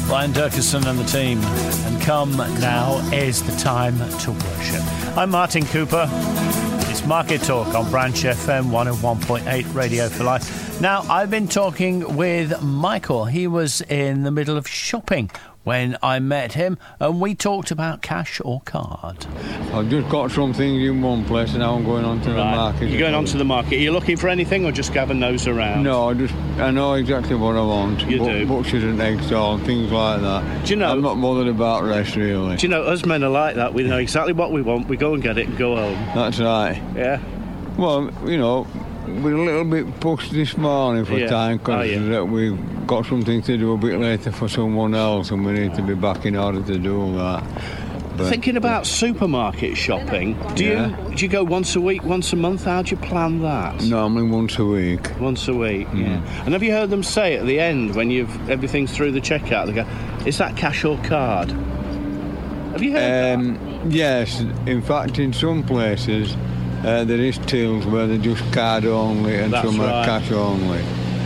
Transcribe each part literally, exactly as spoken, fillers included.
Brian Durkison and the team. And come now is the time to worship. I'm Martin Cooper. It's Market Talk on Branch F M one oh one point eight Radio for Life. Now, I've been talking with Michael. He was in the middle of shopping when I met him, and we talked about cash or card. I've just got some things in one place and now I'm going on to right. the market. You're going on to the market. Are you looking for anything or just have a nose around? No, I just I know exactly what I want. You Bu- do? Butchers and egg stall, things like that. Do you know? I'm not bothered about rest, really. Do you know, us men are like that. We know exactly what we want. We go and get it and go home. That's right. Yeah? Well, you know, we're a little bit pushed this morning for Yeah. time Are because you? we've got something to do a bit later for someone else and we need to be back in order to do that. But, Thinking about supermarket shopping, do Yeah. you do you go once a week, once a month? How do you plan that? normally once a week. Once a week, Mm. yeah. And have you heard them say at the end, when you've everything's through the checkout, they go, is that cash or card? Have you heard Um, yes, in fact, in some places uh, there is tills where they're just card only and That's some are right. cash only.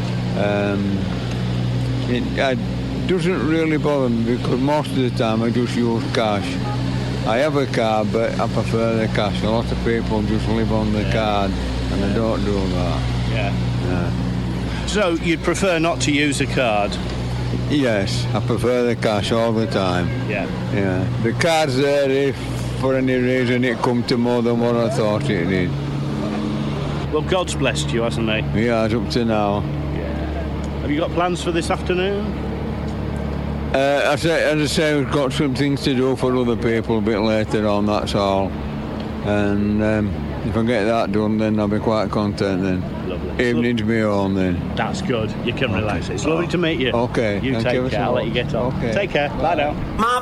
Um, it uh, doesn't really bother me because most of the time I just use cash. I have a card, but I prefer the cash. A lot of people just live on the Yeah. card, and I don't do that. that? Yeah. Yeah. So you'd prefer not to use a card? Yes, I prefer the cash all the time. Yeah. Yeah, the card's there if for any reason it come to more than what I thought it did. Well, God's blessed you, hasn't he? Yeah, it's up to now. Have you got plans for this afternoon? Uh, I say, as I say, we've got some things to do for other people a bit later on, that's all. And um, if I get that done, then I'll be quite content then. Lovely. Evening's me home then. That's good. You can relax. It's lovely to meet you. Okay, You thank take you care. so I'll let you much. get on. Okay. Take care. Bye now.